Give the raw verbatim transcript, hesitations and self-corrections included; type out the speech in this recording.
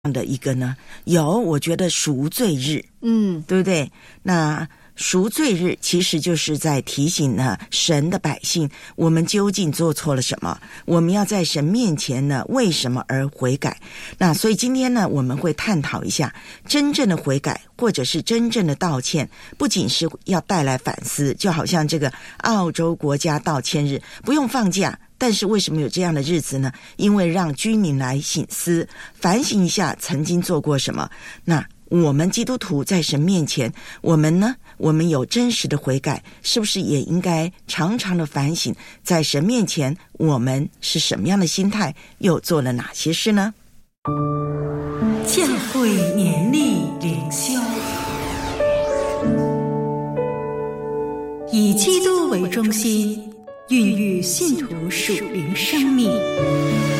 的一个呢？有，我觉得赎罪日， 嗯， 对不对？那赎罪日其实就是在提醒呢神的百姓，我们究竟做错了什么？我们要在神面前呢为什么而悔改？那所以今天呢我们会探讨一下真正的悔改或者是真正的道歉，不仅是要带来反思，就好像这个澳洲国家道歉日不用放假，但是为什么有这样的日子呢？因为让居民来省思反省一下曾经做过什么。那我们基督徒在神面前，我们呢我们有真实的悔改，是不是也应该常常的反省，在神面前我们是什么样的心态，又做了哪些事呢？ 教会年历灵修，以基督为中心，孕育信徒属灵生命。